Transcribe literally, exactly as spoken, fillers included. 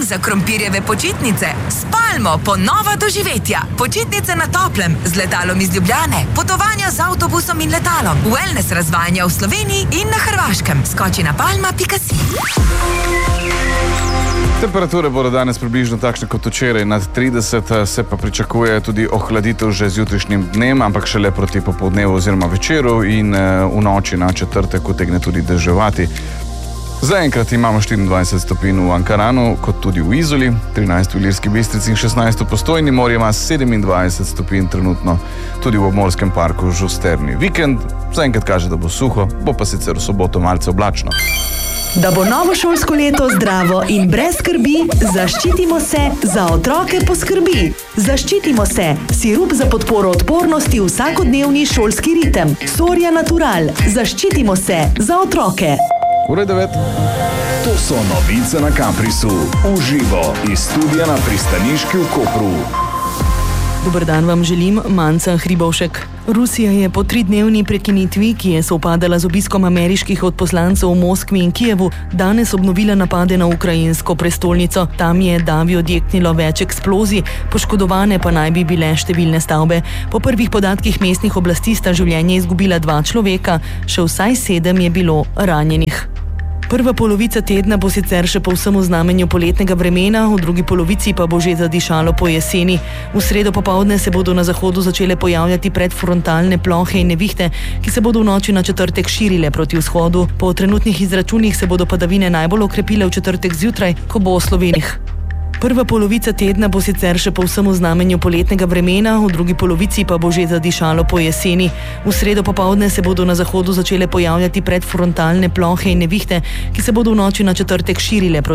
za krompirjeve počitnice. S Palmo ponova doživetja. Počitnice na toplem, z letalom iz Ljubljane, potovanja z avtobusom in letalom, wellness razvajanja v Sloveniji in na Hrvaškem. Skoči na palma pika si. Temperature bodo danes približno takšne kot včeraj, nad trideset, se pa pričakuje tudi ohladitev že z jutrišnjim dnem, ampak šele proti popoldnevu oziroma večeru in v noči na četrtek utegne tudi deževati. Zaenkrat imamo štiriindvajset stopinj v Ankaranu, kot tudi v Izoli, trinajst v Ilirski Bistrici in šestnajst v Postojni, morje ima sedemindvajset stopinj trenutno tudi v obmorskem parku Žusterni. Vikend zaenkrat kaže, da bo suho, bo pa sicer v soboto malce oblačno. Da bo novo šolsko leto zdravo in brez skrbi, zaščitimo se, za otroke poskrbi. Zaščitimo se, sirup za podporo odpornosti, vsakodnevni šolski ritem. Soria Natural, zaščitimo se, za otroke. Ura devet. To so novice na Kamprisu, v živo iz studia na Pristaniški v Kopru. Dober dan vam želim, Manca Hribovšek. Rusija je po tridnevni prekinitvi, ki je sovpadala z obiskom ameriških odposlancev v Moskvi in Kijevu, danes obnovila napade na ukrajinsko prestolnico. Tam je davi odjeknilo več eksplozij, poškodovane pa naj bi bile številne stavbe. Po prvih podatkih mestnih oblasti sta življenje izgubila dva človeka, še vsaj sedem je bilo ranjenih. Prva polovica tedna bo sicer še povsem v znamenju poletnega vremena, v drugi polovici pa bo že zadišalo po jeseni. V sredo popoldne se bodo na zahodu začele pojavljati predfrontalne plohe in nevihte, ki se bodo v noči na četrtek širile proti vzhodu. Po trenutnih izračunih se bodo padavine najbolj okrepile v četrtek zjutraj, ko bo oslovenih. Prva polovica tedna bo sicer še povsem v znamenju poletnega vremena, v drugi polovici pa bo že zadišalo po jeseni. V sredo popoldne se bodo na zahodu začele pojavljati predfrontalne plohe in nevihte, ki se bodo v noči na četrtek širile proti